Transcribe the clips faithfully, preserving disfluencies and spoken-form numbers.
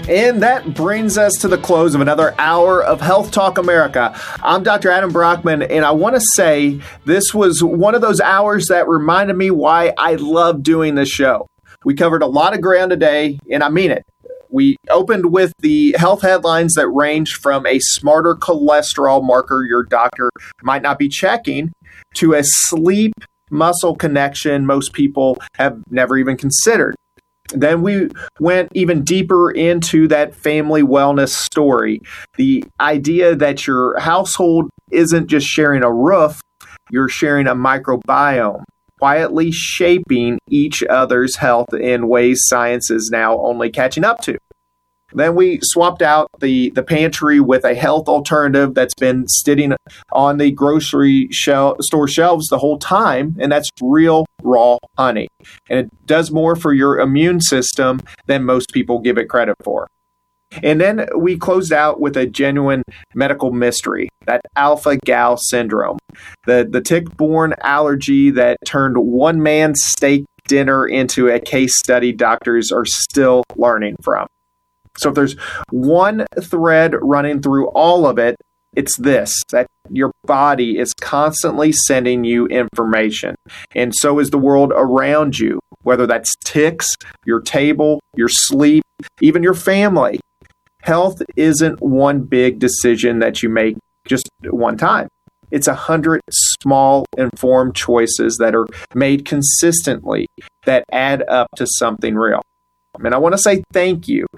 And that brings us to the close of another hour of Health Talk America. I'm Doctor Adam Brockman, and I want to say this was one of those hours that reminded me why I love doing this show. We covered a lot of ground today, and I mean it. We opened with the health headlines that range from a smarter cholesterol marker your doctor might not be checking to a sleep muscle connection most people have never even considered. Then we went even deeper into that family wellness story. The idea that your household isn't just sharing a roof, you're sharing a microbiome, quietly shaping each other's health in ways science is now only catching up to. Then we swapped out the, the pantry with a health alternative that's been sitting on the grocery shel- store shelves the whole time, and that's real raw honey. And it does more for your immune system than most people give it credit for. And then we closed out with a genuine medical mystery, that alpha-gal syndrome, the, the tick-borne allergy that turned one man's steak dinner into a case study doctors are still learning from. So if there's one thread running through all of it, it's this, that your body is constantly sending you information. And so is the world around you, whether that's ticks, your table, your sleep, even your family. Health isn't one big decision that you make just one time. It's a hundred small informed choices that are made consistently that add up to something real. And I want to say thank you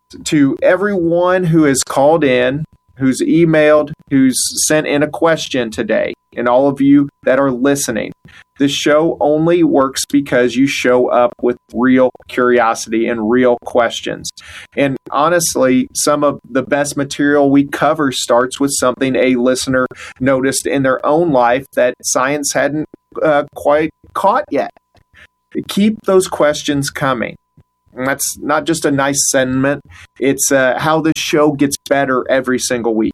to everyone who has called in, who's emailed, who's sent in a question today, and all of you that are listening. This show only works because you show up with real curiosity and real questions. And honestly, some of the best material we cover starts with something a listener noticed in their own life that science hadn't uh, quite caught yet. Keep those questions coming. And that's not just a nice sentiment. It's uh, how this show gets better every single week.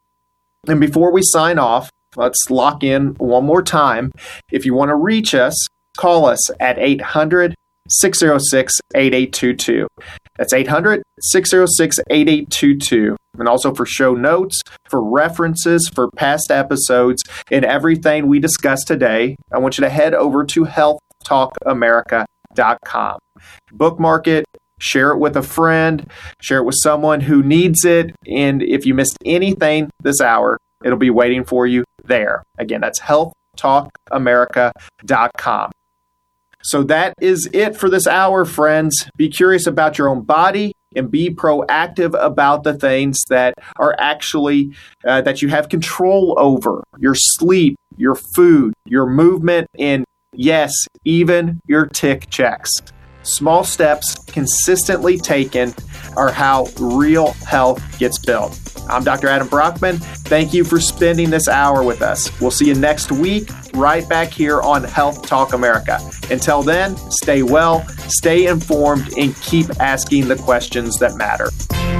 And before we sign off, let's lock in one more time. If you want to reach us, call us at eight hundred, six oh six, eight eight two two. That's eight hundred, six oh six, eight eight two two. And also for show notes, for references, for past episodes, and everything we discussed today, I want you to head over to health talk america dot com. Bookmark it, share it with a friend, share it with someone who needs it, and if you missed anything this hour, it'll be waiting for you there. Again, that's health talk america dot com. So that is it for this hour, friends. Be curious about your own body and be proactive about the things that are actually, uh, that you have control over. Your sleep, your food, your movement, and yes, even your tick checks. Small steps consistently taken are how real health gets built. I'm Doctor Adam Brockman. Thank you for spending this hour with us. We'll see you next week right back here on Health Talk America. Until then, stay well, stay informed, and keep asking the questions that matter.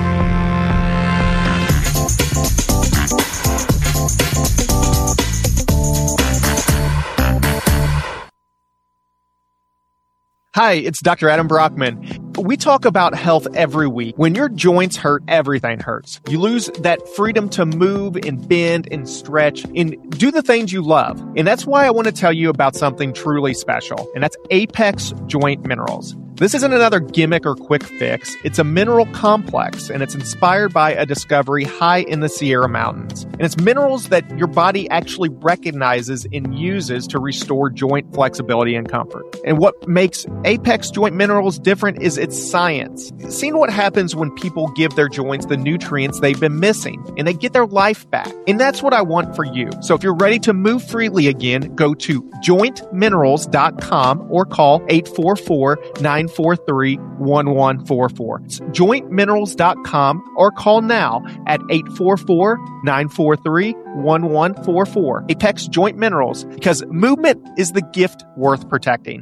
Hi, it's Doctor Adam Brockman. We talk about health every week. When your joints hurt, everything hurts. You lose that freedom to move and bend and stretch and do the things you love. And that's why I want to tell you about something truly special, and that's Apex Joint Minerals. This isn't another gimmick or quick fix. It's a mineral complex, and it's inspired by a discovery high in the Sierra Mountains. And it's minerals that your body actually recognizes and uses to restore joint flexibility and comfort. And what makes Apex Joint Minerals different is its science. Seeing what happens when people give their joints the nutrients they've been missing, and they get their life back. And that's what I want for you. So if you're ready to move freely again, go to joint minerals dot com or call eight four four, nine four three, one one four four. It's joint minerals dot com or call now at eight four four, nine four three, one one four four. Apex Joint Minerals, because movement is the gift worth protecting.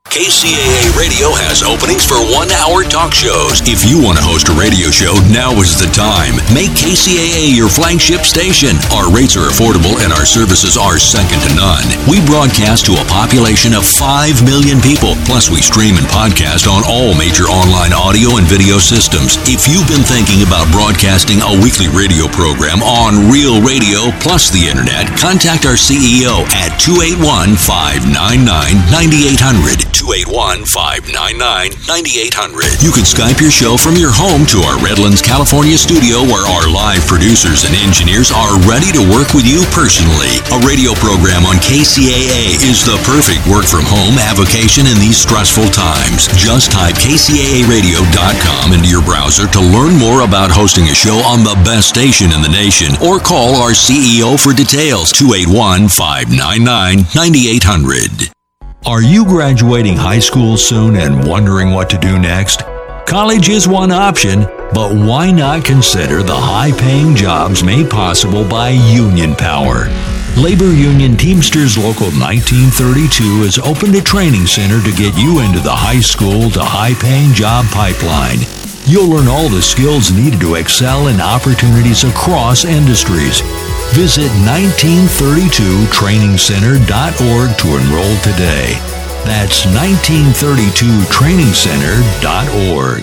K C A A Radio has openings for one-hour talk shows. If you want to host a radio show, now is the time. Make K C A A your flagship station. Our rates are affordable and our services are second to none. We broadcast to a population of five million people. Plus, we stream and podcast on all major online audio and video systems. If you've been thinking about broadcasting a weekly radio program on Real Radio plus the Internet, contact our C E O at two eight one, five nine nine, nine eight zero zero. two eight one, five nine nine, nine eight zero zero. You can Skype your show from your home to our Redlands, California studio where our live producers and engineers are ready to work with you personally. A radio program on K C A A is the perfect work-from-home avocation in these stressful times. Just type K C A A radio dot com into your browser to learn more about hosting a show on the best station in the nation or call our C E O for details, two eight one, five nine nine, nine eight zero zero. Are you graduating high school soon and wondering what to do next? College is one option, but why not consider the high-paying jobs made possible by Union Power? Labor Union Teamsters Local nineteen thirty-two has opened a training center to get you into the high school to high-paying job pipeline. You'll learn all the skills needed to excel in opportunities across industries. Visit nineteen thirty-two training center dot org to enroll today. That's nineteen thirty-two training center dot org.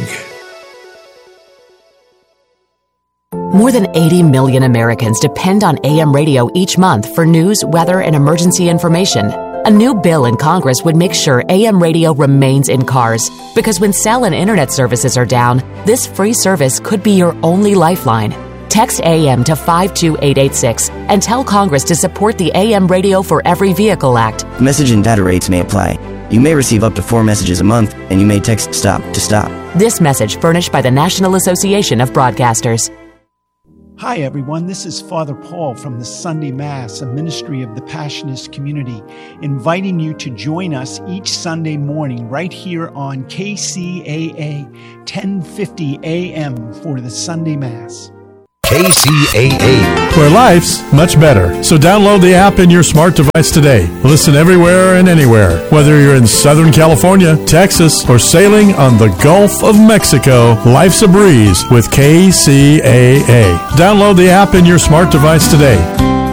More than eighty million Americans depend on A M radio each month for news, weather, and emergency information. A new bill in Congress would make sure A M radio remains in cars, because when cell and internet services are down, this free service could be your only lifeline. Text A M to five two eight eight six and tell Congress to support the A M Radio for Every Vehicle Act. Message and data rates may apply. You may receive up to four messages a month, and you may text STOP to STOP. This message furnished by the National Association of Broadcasters. Hi, everyone. This is Father Paul from the Sunday Mass, a ministry of the Passionist community, inviting you to join us each Sunday morning right here on K C A A, ten fifty A M for the Sunday Mass. K C A A, where life's much better. So download the app in your smart device today. Listen everywhere and anywhere, whether you're in Southern California, Texas, or sailing on the Gulf of Mexico. Life's a breeze with K C A A. Download the app in your smart device today.